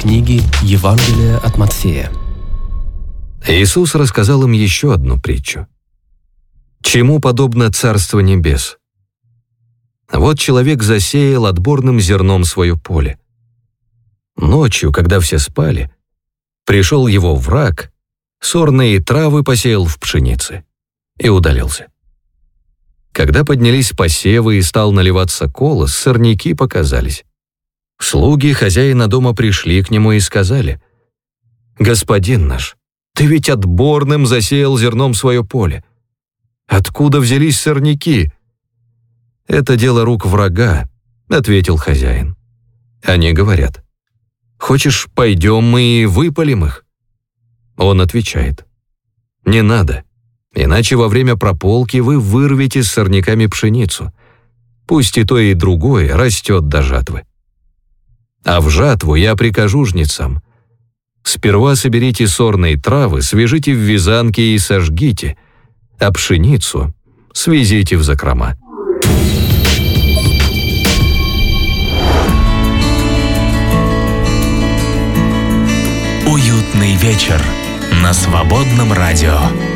книги Евангелия от Матфея. Иисус рассказал им еще одну притчу. Чему подобно Царство Небес? Вот человек засеял отборным зерном свое поле. Ночью, когда все спали, пришел его враг, сорные травы посеял в пшенице и удалился. Когда поднялись посевы и стал наливаться колос, сорняки показались. Слуги хозяина дома пришли к нему и сказали: «Господин наш, ты ведь отборным засеял зерном свое поле. Откуда взялись сорняки?» «Это дело рук врага», — ответил хозяин. Они говорят: «Хочешь, пойдем мы и выпалим их?» Он отвечает: «Не надо, иначе во время прополки вы вырвете с сорняками пшеницу. Пусть и то, и другое растет до жатвы. А в жатву я прикажу жнецам: сперва соберите сорные травы, свяжите в вязанки и сожгите, а пшеницу свезите в закрома». Уютный вечер на Свободном радио.